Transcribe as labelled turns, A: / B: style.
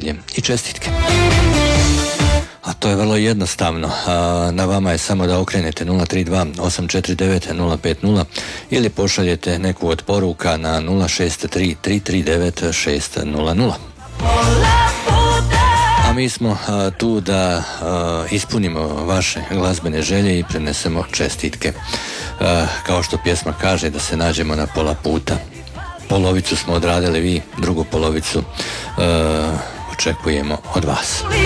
A: pozdravlje i čestitke. A to je vrlo jednostavno. Na vama je samo da okrenete 032 849 050 ili pošaljete neku od poruka na 063 339 600. A mi smo tu da ispunimo vaše glazbene želje i prenesemo čestitke. Kao što pjesma kaže, da se nađemo na pola puta. Polovicu smo odradili vi, drugu polovicu očekujemo od vas.